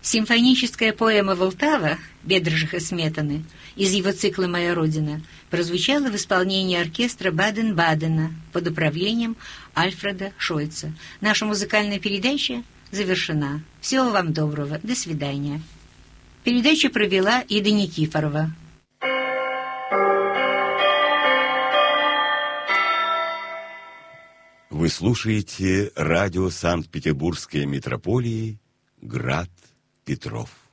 Симфоническая поэма «Волтава» Бедржиха Сметаны из его цикла «Моя Родина» прозвучала в исполнении оркестра Баден-Бадена под управлением Альфреда Шойца. Наша музыкальная передача завершена. Всего вам доброго. До свидания. Передачу провела Ида Никифорова. Вы слушаете радио Санкт-Петербургской метрополии «Град Петров».